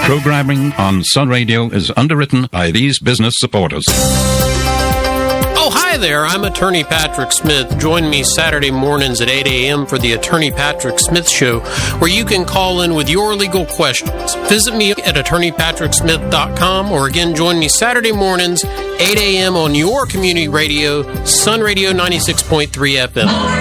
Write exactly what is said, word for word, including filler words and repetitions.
Programming on Sun Radio is underwritten by these business supporters. Oh, hi there. I'm Attorney Patrick Smith. Join me Saturday mornings at eight a.m. for the Attorney Patrick Smith Show, where you can call in with your legal questions. Visit me at attorney patrick smith dot com, or again, join me Saturday mornings, eight a.m. on your community radio, Sun Radio ninety-six point three F M.